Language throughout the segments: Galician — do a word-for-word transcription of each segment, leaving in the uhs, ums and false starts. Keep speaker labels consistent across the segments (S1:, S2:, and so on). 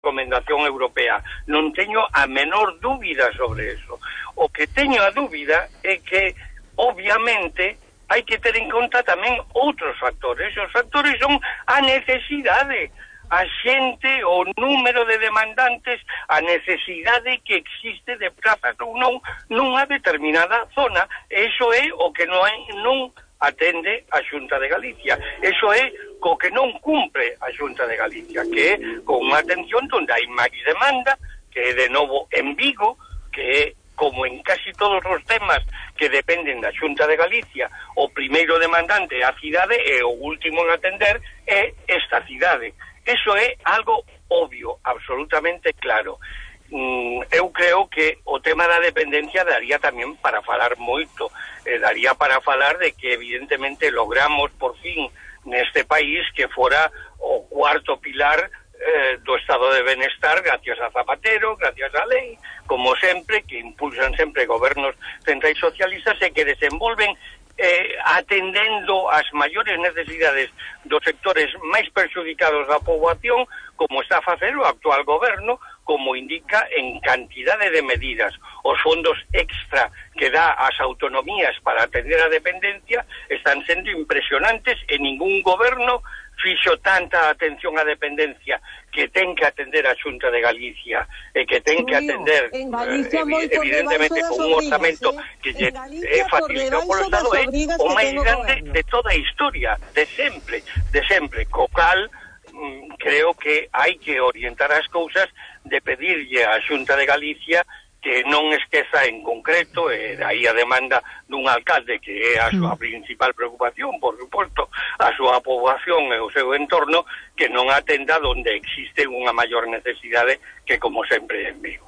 S1: recomendación europea. Non teño a menor dúbida sobre eso. O que teño a dúbida é que, obviamente, hai que ter en conta tamén outros factores. Os factores son a necesidade, a xente, o número de demandantes, a necesidade que existe de prazas ou non nunha determinada zona. Eso é o que non, non atende a Xunta de Galicia. Eso é co que non cumpre a Xunta de Galicia, que é con unha atención onde hai máis demanda, que é de novo en Vigo, que é como en casi todos os temas que dependen da Xunta de Galicia, o primeiro demandante é a cidade e o último en atender é esta cidade. Eso é algo obvio, absolutamente claro. Mm, eu creo que o tema da dependencia daría tamén para falar moito, eh, daría para falar de que evidentemente logramos por fin neste país que fora o cuarto pilar eh, do estado de benestar gracias a Zapatero, gracias á lei, como sempre, que impulsan sempre gobernos centrais socialistas e que desenvolven eh, atendendo as maiores necesidades dos sectores máis perxudicados da poboación, como está a facer o actual goberno, como indica en cantidade de medidas. Os fondos extra que dá ás autonomías para atender a dependencia están sendo impresionantes e ningún goberno fixo tanta atención á dependencia que ten que atender a Xunta de Galicia e que ten que atender eh, evidentemente con un orzamento eh? que lle é facilitado polo Estado, é o máis grande de toda a historia, de sempre, de sempre, co cal mm, creo que hai que orientar as cousas de pedirlle á Xunta de Galicia que non esqueza en concreto, e eh, aí a demanda dun alcalde que é a súa principal preocupación, por suposto, a súa poboación e o seu entorno, que non atenda onde existe unha maior necesidade que, como sempre, en Vigo.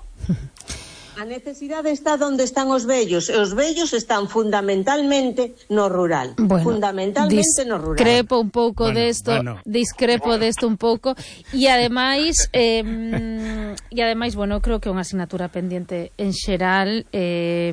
S2: A necesidade está onde están os vellos, e os vellos están fundamentalmente no rural.
S3: Bueno,
S2: fundamentalmente no rural.
S3: Discrepo un pouco
S4: bueno,
S3: desto,
S4: bueno.
S3: discrepo desto un pouco, e ademais eh, e ademais, bueno, creo que é unha asignatura pendiente en xeral, eh,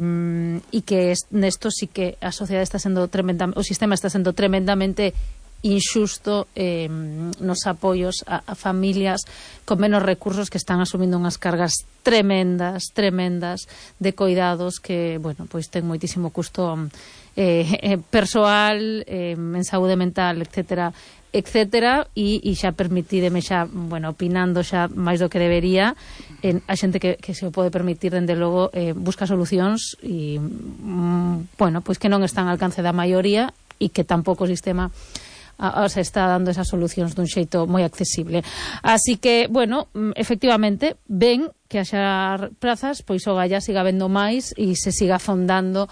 S3: e que nesto sí que a sociedade está sendo tremendamente, o sistema está sendo tremendamente injusto eh, nos apoios a, a familias con menos recursos que están asumindo unhas cargas tremendas, tremendas de coidados que, bueno, pois ten moitísimo custo eh, eh, persoal, eh, en saúde mental, etcétera, etcétera, e, e xa permitídeme xa, bueno, opinando xa máis do que debería, en, a xente que, que se o pode permitir, dende logo, eh, busca solucións e, mm, bueno, pois que non están ao alcance da maioría e que tampouco o sistema a, se está dando esas solucións dun xeito moi accesible. Así que, bueno, efectivamente, ven que haxa prazas, pois o Galla siga vendo máis e se siga afondando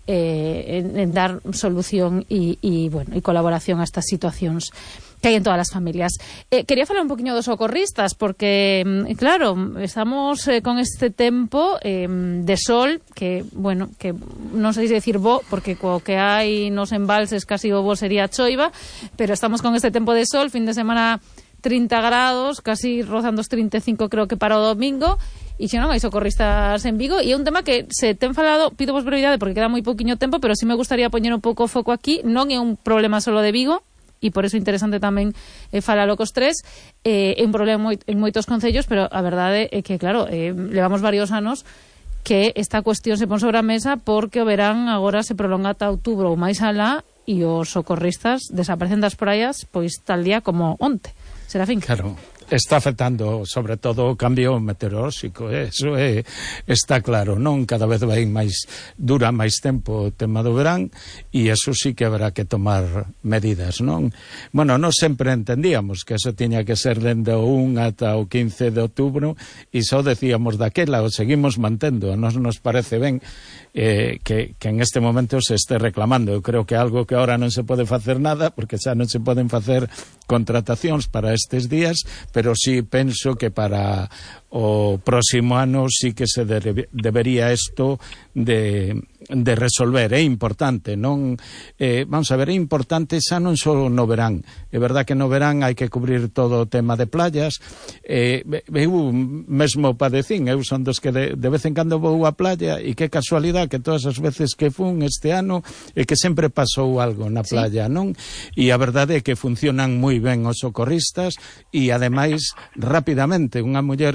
S3: eh, en, en dar solución e, e, bueno, e colaboración a estas situacións que hai en todas as familias. Eh, quería falar un poquinho dos socorristas, porque, claro, estamos eh, con este tempo eh, de sol, que, bueno, que non sei se decir bo, porque co que hai nos embalses casi o bo sería choiva, pero estamos con este tempo de sol, fin de semana trinta grados, casi rozando os trinta e cinco creo que para o domingo, e xa non hai socorristas en Vigo, e é un tema que se ten falado, pido vos brevidade porque queda moi pouquiño tempo, pero sí me gustaría poñer un pouco o foco aquí. Non é un problema solo de Vigo, e por eso é interesante tamén eh, falalo cos tres, eh, é un problema moi, en moitos concellos, pero a verdade é que, claro, eh, levamos varios anos que esta cuestión se pon sobre a mesa porque o verán agora se prolonga ata outubro ou máis alá, e os socorristas desaparecen das praias pois tal día como onte. Serafín.
S4: Claro, está afectando sobre todo o cambio meteorolóxico, eso é, está claro, non? Cada vez vai máis, dura máis tempo o tema do verán, e eso sí que habrá que tomar medidas, non? Bueno, non sempre entendíamos que eso tiña que ser dende o un ata o quince de outubro, e só decíamos daquela, o seguimos mantendo, a nos nos parece ben eh, que, que en este momento se este reclamando. Eu creo que algo que ahora non se pode facer nada, porque xa non se poden facer contratacións para estes días, pero sí penso que para o próximo ano sí que se de, debería isto de, de resolver. É importante, non? Eh, vamos a ver, é importante xa non só no verán. É verdad que no verán hai que cubrir todo o tema de playas. Eh, eu mesmo padecín, eu son dos que de, de vez en cando vou á playa, e que casualidade que todas as veces que fun este ano é que sempre pasou algo na playa, sí, non? E a verdade é que funcionan moi ben os socorristas, e ademais rapidamente unha muller